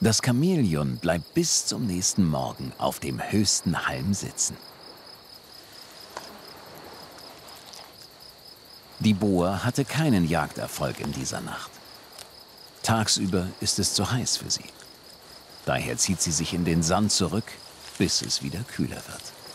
Das Chamäleon bleibt bis zum nächsten Morgen auf dem höchsten Halm sitzen. Die Boa hatte keinen Jagderfolg in dieser Nacht. Tagsüber ist es zu heiß für sie. Daher zieht sie sich in den Sand zurück, bis es wieder kühler wird.